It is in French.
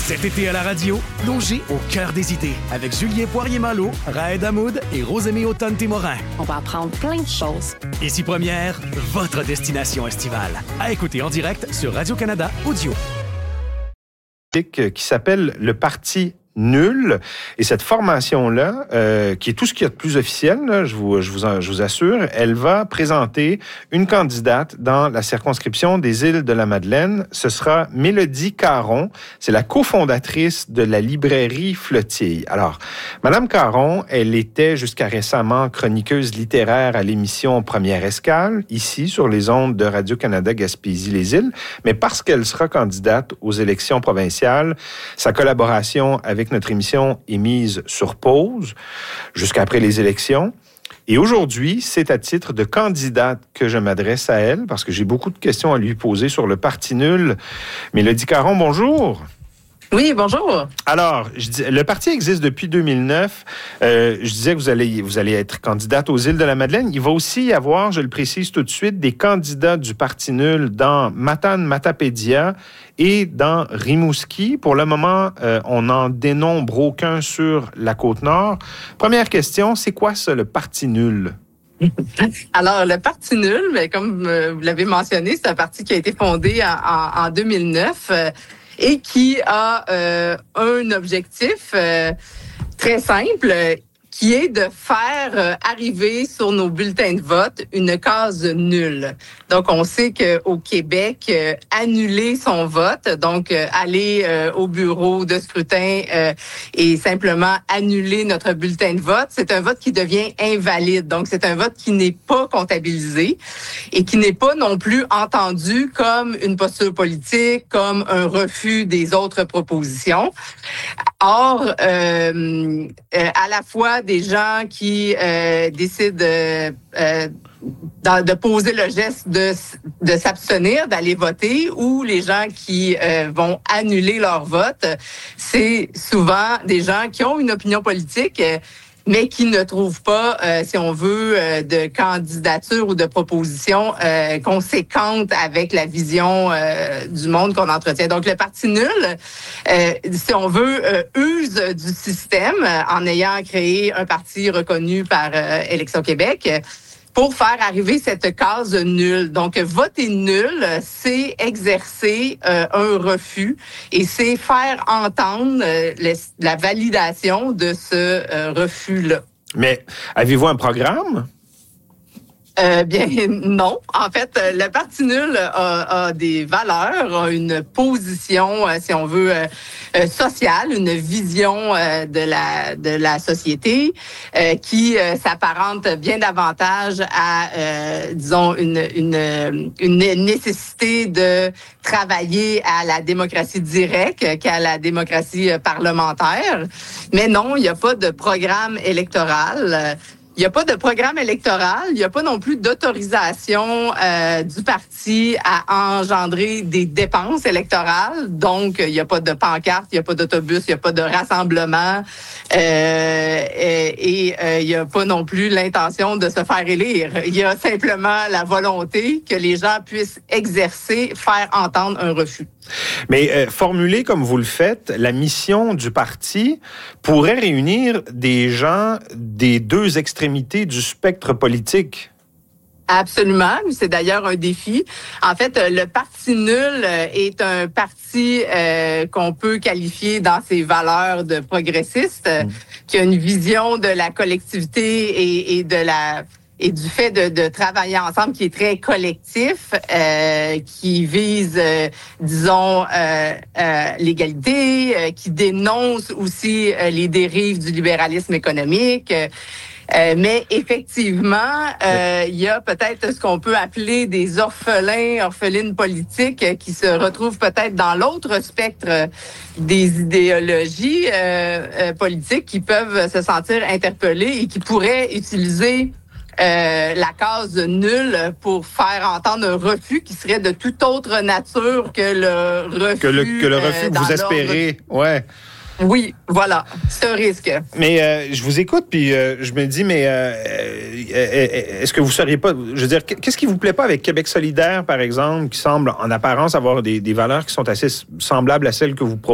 Cet été à la radio, plongez au cœur des idées avec Julien Poirier-Malo, Raed Hamoud et Rosémie Automne-Témorin. On va apprendre plein de choses. Ici Première, votre destination estivale. À écouter en direct sur Radio-Canada Audio. Qui s'appelle le Parti nul. Et cette formation-là, qui est tout ce qu'il y a de plus officiel, là, je vous assure, elle va présenter une candidate dans la circonscription des Îles-de-la-Madeleine. Ce sera Mélodie Caron. C'est la cofondatrice de la librairie Flottille. Alors, Madame Caron, elle était jusqu'à récemment chroniqueuse littéraire à l'émission Première Escale, ici, sur les ondes de Radio-Canada Gaspésie-les-Îles. Mais parce qu'elle sera candidate aux élections provinciales, sa collaboration avec notre émission est mise sur pause jusqu'après les élections. Et aujourd'hui, c'est à titre de candidate que je m'adresse à elle parce que j'ai beaucoup de questions à lui poser sur le Parti nul. Mélodie Caron, bonjour. Oui, bonjour. Alors, le parti existe depuis 2009. Je disais que vous allez être candidate aux Îles-de-la-Madeleine. Il va aussi y avoir, je le précise tout de suite, des candidats du Parti nul dans Matane-Matapédia et dans Rimouski. Pour le moment, on n'en dénombre aucun sur la Côte-Nord. Première question, c'est quoi ça, le Parti nul? Alors, le Parti nul, mais comme vous l'avez mentionné, c'est un parti qui a été fondé en 2009 et qui a un objectif très simple, qui est de faire arriver sur nos bulletins de vote une case nulle. Donc, on sait qu'au Québec, annuler son vote, donc aller au bureau de scrutin et simplement annuler notre bulletin de vote, c'est un vote qui devient invalide. Donc, c'est un vote qui n'est pas comptabilisé et qui n'est pas non plus entendu comme une posture politique, comme un refus des autres propositions. Or, à la fois des gens qui décident de poser le geste de s'abstenir, d'aller voter, ou les gens qui vont annuler leur vote, c'est souvent des gens qui ont une opinion politique, mais qui ne trouvent pas, si on veut, de candidature ou de proposition conséquente avec la vision du monde qu'on entretient. Donc, le Parti nul, si on veut, use du système en ayant créé un parti reconnu par Élections Québec pour faire arriver cette case nulle. Donc, voter nul, c'est exercer un refus et c'est faire entendre la validation de ce refus-là. Mais avez-vous un programme? Bien, non. En fait, le Parti nul a des valeurs, a une position, si on veut, sociale, une vision de la société qui s'apparente bien davantage à, disons, une nécessité de travailler à la démocratie directe qu'à la démocratie parlementaire. Mais non, il n'y a pas de programme électoral. Il n'y a pas de programme électoral, il n'y a pas non plus d'autorisation du parti à engendrer des dépenses électorales. Donc, il n'y a pas de pancarte, il n'y a pas d'autobus, il n'y a pas de rassemblement et il n'y a pas non plus l'intention de se faire élire. Il y a simplement la volonté que les gens puissent exercer, faire entendre un refus. Mais formulé comme vous le faites, la mission du parti pourrait réunir des gens des deux extrémités du spectre politique. Absolument, c'est d'ailleurs un défi. En fait, le Parti nul est un parti qu'on peut qualifier dans ses valeurs de progressiste, qui a une vision de la collectivité et du fait de travailler ensemble qui est très collectif, qui vise, disons, l'égalité, qui dénonce aussi les dérives du libéralisme économique. Mais effectivement, il y a peut-être ce qu'on peut appeler des orphelines politiques qui se retrouvent peut-être dans l'autre spectre des idéologies politiques qui peuvent se sentir interpellées et qui pourraient utiliser la case nulle pour faire entendre un refus qui serait de toute autre nature que le refus. Que le refus que vous espérez, ouais. Oui, voilà, c'est un risque. Mais je vous écoute, puis je me dis, mais est-ce que vous seriez pas... Je veux dire, qu'est-ce qui vous plaît pas avec Québec solidaire, par exemple, qui semble en apparence avoir des valeurs qui sont assez semblables à celles que vous proposez?